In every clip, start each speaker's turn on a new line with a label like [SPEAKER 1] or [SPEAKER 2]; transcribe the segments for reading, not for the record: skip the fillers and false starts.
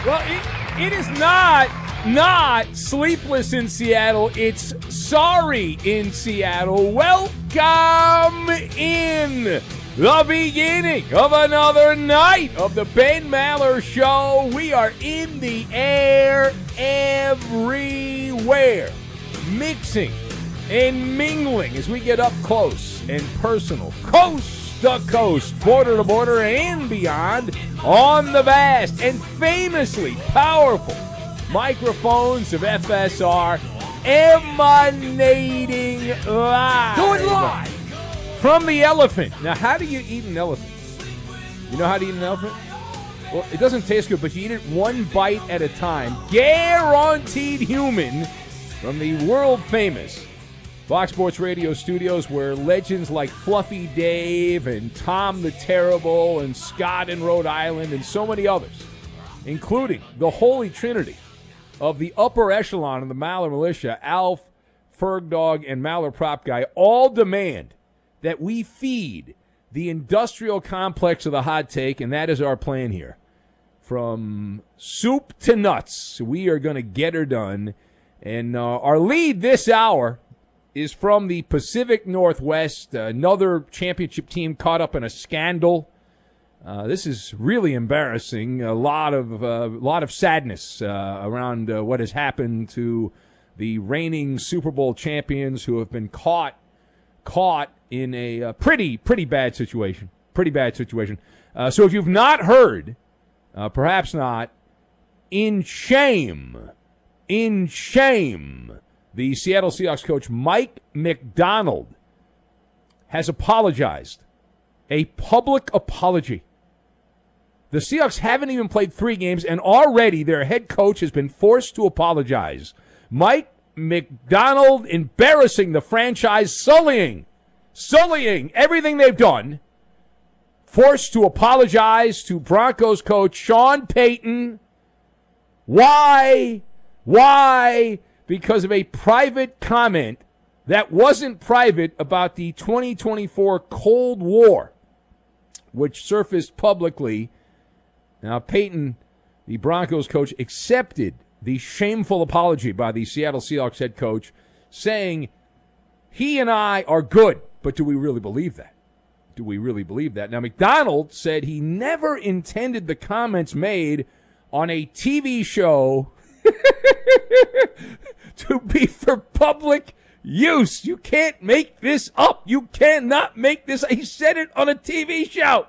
[SPEAKER 1] Well, it is not sleepless in Seattle. It's sorry in Seattle. Welcome in the beginning of another night of the Ben Maller Show. We are in the air everywhere, mixing and mingling as we get up close and personal, coast to coast, border to border, and beyond on the vast and famously powerful microphones of FSR, emanating live.
[SPEAKER 2] Do it live!
[SPEAKER 1] From the elephant. Now, how do you eat an elephant? You know how to eat an elephant? Well, it doesn't taste good, but you eat it one bite at a time. Guaranteed human from the world-famous Fox Sports Radio studios, where legends like Fluffy Dave and Tom the Terrible and Scott in Rhode Island and so many others, including the holy trinity of the upper echelon of the Maller militia, Alf, Ferg Dog, and Maller Prop Guy, all demand that we feed the industrial complex of the hot take, and that is our plan here. From soup to nuts, we are going to get her done. And our lead this hour is from the Pacific Northwest, another championship team caught up in a scandal. This is really embarrassing. A lot of sadness around what has happened to the reigning Super Bowl champions, who have been caught in a pretty bad situation. Pretty bad situation. So if you've not heard, perhaps not, in shame, the Seattle Seahawks coach Mike Macdonald has apologized. A public apology. The Seahawks haven't even played 3 games, and already their head coach has been forced to apologize. Mike Macdonald embarrassing the franchise, sullying everything they've done, forced to apologize to Broncos coach Sean Payton. Why? Because of a private comment that wasn't private about the 2024 Cold War, which surfaced publicly. Now, Payton, the Broncos coach, accepted the shameful apology by the Seattle Seahawks head coach, saying, he and I are good. But do we really believe that? Now, Macdonald said he never intended the comments made on a TV show to be for public use. You can't make this up. You cannot make this. He said it on a TV show.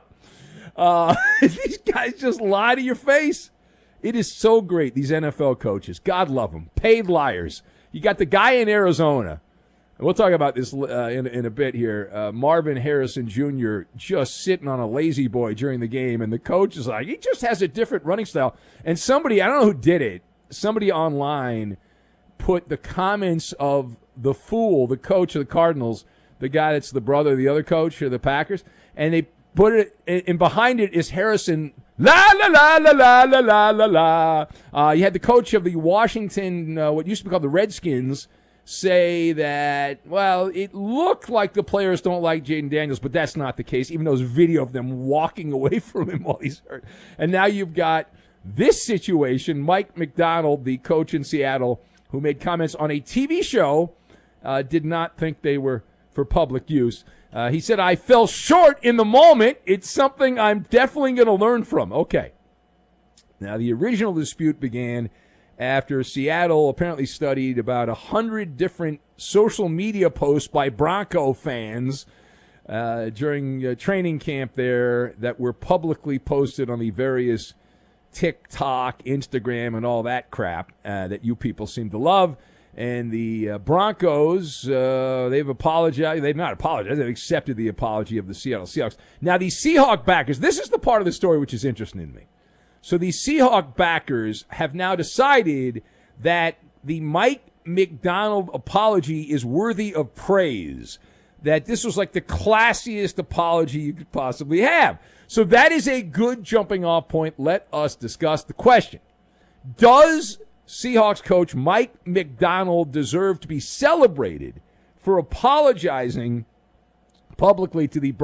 [SPEAKER 1] These guys just lie to your face. It is so great, these NFL coaches. God love them. Paid liars. You got the guy in Arizona. We'll talk about this in a bit here. Marvin Harrison Jr. just sitting on a lazy boy during the game, and the coach is like, he just has a different running style. And somebody, I don't know who did it, somebody online put the comments of the fool, the coach of the Cardinals, the guy that's the brother of the other coach of the Packers, and they put it, and behind it is Harrison, la, la, la, la, la, la, la, la, la. You had the coach of the Washington, what used to be called the Redskins, say that, well, it looked like the players don't like Jaden Daniels, but that's not the case, even though there's video of them walking away from him while he's hurt. And now you've got this situation. Mike Macdonald, the coach in Seattle, who made comments on a TV show, did not think they were for public use. He said, I fell short in the moment. It's something I'm definitely going to learn from. Okay. Now, the original dispute began after Seattle apparently studied about 100 different social media posts by Bronco fans during training camp there that were publicly posted on the various TikTok, Instagram, and all that crap that you people seem to love. And the Broncos, they've apologized. They've not apologized. They've accepted the apology of the Seattle Seahawks. Now, the Seahawk backers, this is the part of the story which is interesting to me. So the Seahawk backers have now decided that the Mike Macdonald apology is worthy of praise, that this was like the classiest apology you could possibly have. So that is a good jumping off point. Let us discuss the question. Does Seahawks coach Mike Macdonald deserve to be celebrated for apologizing publicly to the